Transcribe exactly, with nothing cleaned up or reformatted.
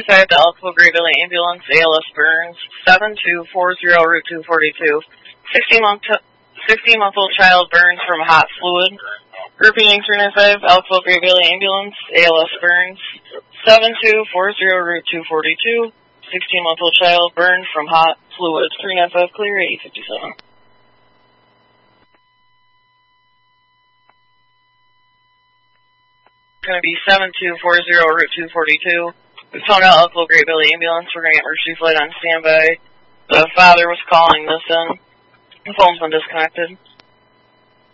five to Elkville Great Valley Ambulance, A L S Burns, seven two four zero Route two forty-two. sixteen-month-old child burns from hot fluid. Repeating three nine five, Elkville Great Valley Ambulance, A L S Burns, seven two four zero Route two forty-two. sixteen-month-old child burned from hot fluid. three nine five clear, eight fifty-seven. Going to be seven two four zero Route two forty-two. We found out Elkville Great Valley Ambulance. We're going to get emergency flight on standby. The father was calling this in. The phone's been disconnected.